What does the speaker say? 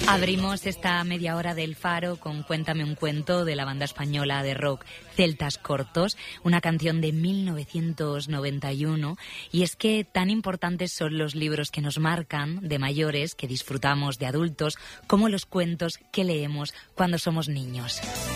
Abrimos esta media hora del Faro con Cuéntame un cuento de la banda española de rock Celtas Cortos, una canción de 1991. Y es que tan importantes son los libros que nos marcan de mayores, que disfrutamos de adultos, como los cuentos que leemos cuando somos niños.